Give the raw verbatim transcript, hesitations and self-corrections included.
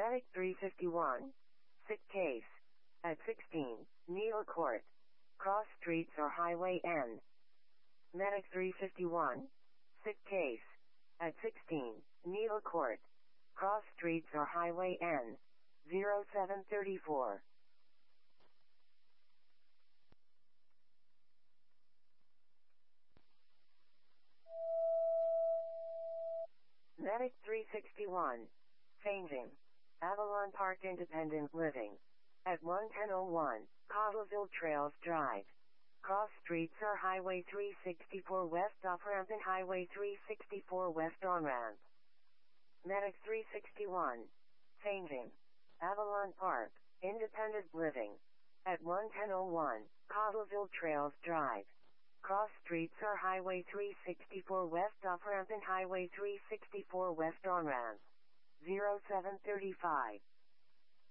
Medic three fifty-one. Sick case. At sixteen, Needle Court. Cross Streets or Highway N. Medic three fifty-one. Sick case. At sixteen, Needle Court. Cross Streets or Highway N. zero seven three four. Medic three sixty-one. Fainting. Avalon Park Independent Living. At one ten oh one, Cottleville Trails Drive. Cross Streets or Highway three sixty-four West off-ramp and Highway three sixty-four West on-ramp. Medic three sixty-one. Fainting. Avalon Park, Independent Living. At one ten oh one, Cottleville Trails Drive. Cross Streets or Highway three sixty-four West off-ramp and Highway three sixty-four West on-ramp. zero seven three five.